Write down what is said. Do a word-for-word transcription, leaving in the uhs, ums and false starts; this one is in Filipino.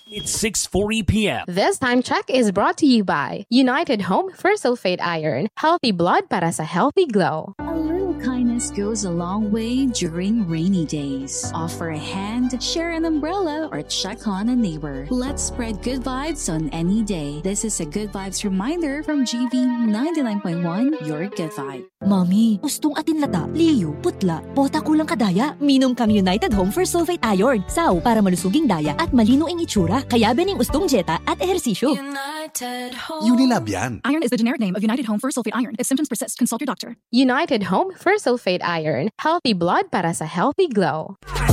It's six forty p.m. This time check is brought to you by United Home for Sulfate Iron. Healthy blood para sa healthy glow. A little kindness goes a long way during rainy days. Offer a hand, share an umbrella, or check on a neighbor. Let's spread good vibes on any day. This is a Good Vibes reminder from G V ninety-nine point one, your good vibe. Mami, gustong atin lata, liyo, putla, bota kulang kadaya. Minom kang United Home for Sulfate Iron. Saw para malusuging daya at malino ang itsura. Kaya bening ustong jeta at ehersisyo. United Home. Unilab yan. Iron is the generic name of United Home for Sulfate Iron. If symptoms persist, consult your doctor. United Home for Sulfate Iron. Healthy blood para sa healthy glow.